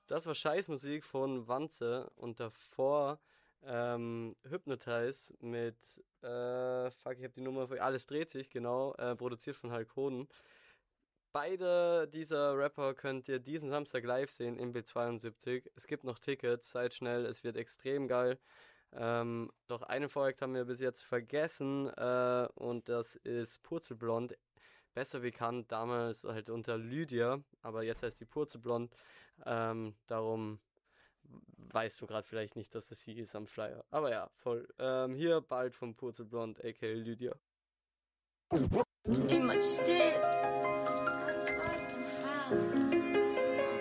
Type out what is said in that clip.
Das war Scheißmusik von Wanze und davor Hypnotize mit, ich habe die Nummer, alles dreht sich, genau, produziert von Hulk Hoden. Beide dieser Rapper könnt ihr diesen Samstag live sehen im B72. Es gibt noch Tickets, seid schnell, es wird extrem geil. Doch ein Projekt haben wir bis jetzt vergessen und das ist Purzelblond, besser bekannt damals halt unter Lydia, aber jetzt heißt die Purzelblond. Darum weißt du gerade vielleicht nicht, dass es sie ist am Flyer. Aber ja, voll. Hier bald vom Purzelblond, aka Lydia. Too much still.